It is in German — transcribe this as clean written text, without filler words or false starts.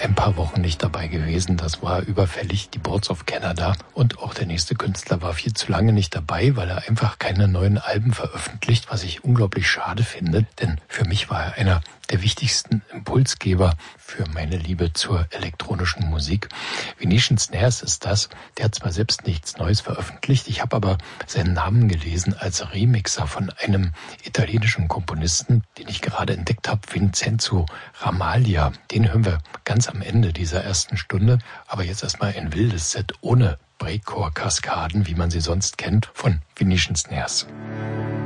ein paar Wochen nicht dabei gewesen. Das war überfällig, die Boards of Canada. Und auch der nächste Künstler war viel zu lange nicht dabei, weil er einfach keine neuen Alben veröffentlicht, was ich unglaublich schade finde. Denn für mich war er einer der wichtigsten Impulsgeber für meine Liebe zur elektronischen Musik. Venetian Snares ist das. Der hat zwar selbst nichts Neues veröffentlicht, ich habe aber seinen Namen gelesen als Remixer von einem italienischen Komponisten, den ich gerade entdeckt habe, Vincenzo Ramaglia. Den hören wir ganz am Ende dieser ersten Stunde. Aber jetzt erstmal ein wildes Set ohne Breakcore-Kaskaden, wie man sie sonst kennt, von Venetian Snares.